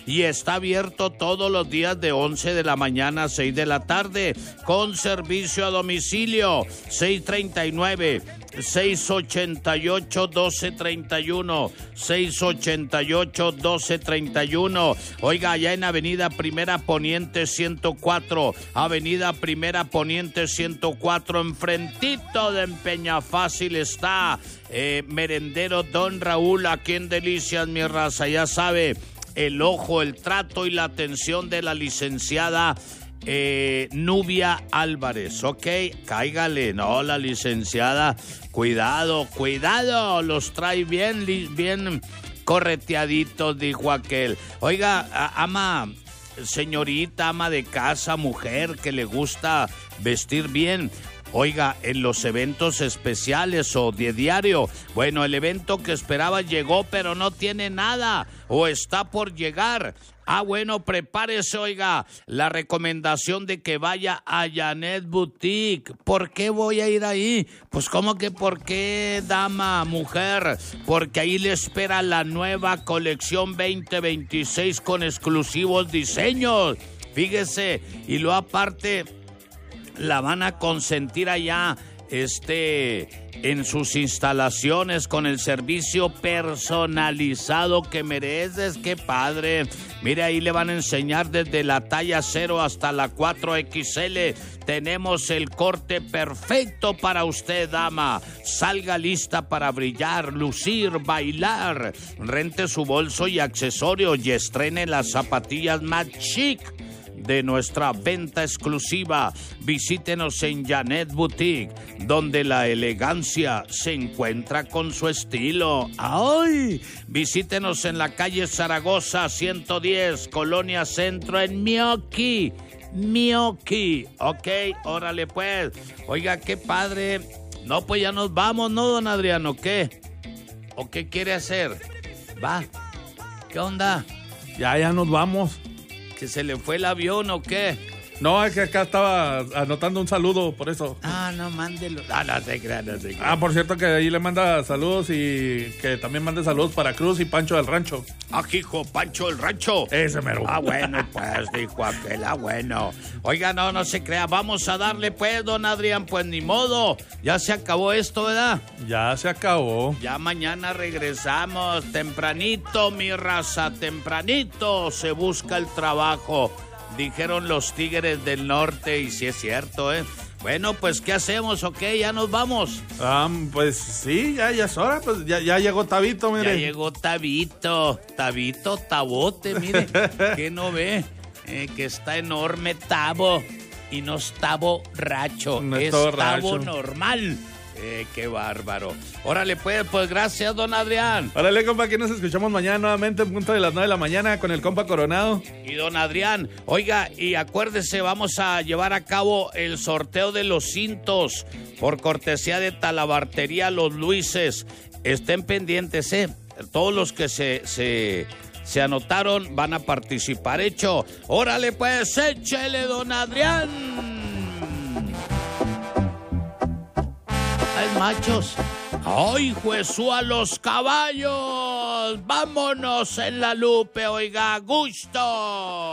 y está abierto todos los días de 11 de la mañana a 6 de la tarde con servicio a domicilio 639-688-1231, 688-1231. Oiga, allá en Avenida Primera Poniente 104, Avenida Primera Poniente 104, enfrentito de Peñafácil está Merendero Don Raúl, aquí en Delicias, mi raza, ya sabe, el ojo, el trato y la atención de la licenciada Nubia Álvarez, ¿ok? Cáigale, no, la licenciada, cuidado, los trae bien correteaditos, dijo aquel. Oiga, señorita, ama de casa, mujer que le gusta vestir bien. Oiga, en los eventos especiales o de diario, bueno, el evento que esperaba llegó, pero no tiene nada, o está por llegar. Bueno, prepárese, oiga, la recomendación de que vaya a Janet Boutique. ¿Por qué voy a ir ahí? Pues, ¿cómo que por qué, dama, mujer? Porque ahí le espera la nueva colección 2026 con exclusivos diseños. Fíjese, y lo aparte, la van a consentir allá, en sus instalaciones con el servicio personalizado que mereces. ¡Qué padre! Mire, ahí le van a enseñar desde la talla 0 hasta la 4XL. Tenemos el corte perfecto para usted, dama. Salga lista para brillar, lucir, bailar. Rente su bolso y accesorios y estrene las zapatillas más chic de nuestra venta exclusiva. Visítenos en Janet Boutique, donde la elegancia se encuentra con su estilo. ¡Ay! Visítenos en la calle Zaragoza 110, Colonia Centro, en Mioki. Ok, órale pues. Oiga, qué padre. No, pues ya nos vamos, ¿no, don Adriano? ¿Qué? ¿O qué quiere hacer? Va. ¿Qué onda? Ya nos vamos. ¿Que se le fue el avión o qué? No, es que acá estaba anotando un saludo, por eso. No, mándelo. No se crea. Por cierto, que ahí le manda saludos y que también mande saludos para Cruz y Pancho del Rancho. Hijo, Pancho del Rancho. Ese mero. Bueno, pues, dijo aquel, bueno. Oiga, no se crea, vamos a darle, pues, don Adrián, pues, ni modo. Ya se acabó esto, ¿verdad? Ya se acabó. Ya mañana regresamos, tempranito, mi raza, tempranito se busca el trabajo. Dijeron los Tigres del Norte, y sí es cierto, ¿eh? Bueno, pues, ¿qué hacemos? ¿Ok? ¿Ya nos vamos? Pues sí, ya es hora. Pues ya llegó Tabito, mire. Ya llegó Tabito, Tabote, mire. ¿Qué no ve? Que está enorme Tabo, y no es Tabo Racho, no es Tabo Tabo normal. Qué bárbaro. Órale, pues gracias, don Adrián. Órale, compa, aquí nos escuchamos mañana nuevamente en punto de las 9 de la mañana con el compa Coronado. Y don Adrián, oiga, y acuérdese, vamos a llevar a cabo el sorteo de los cintos por cortesía de Talabartería Los Luises. Estén pendientes, todos los que se anotaron van a participar. Hecho. Órale, pues, échele, don Adrián. Machos. ¡Ay, Jesús, a los caballos! ¡Vámonos en la Lupe, oiga! ¡Gusto!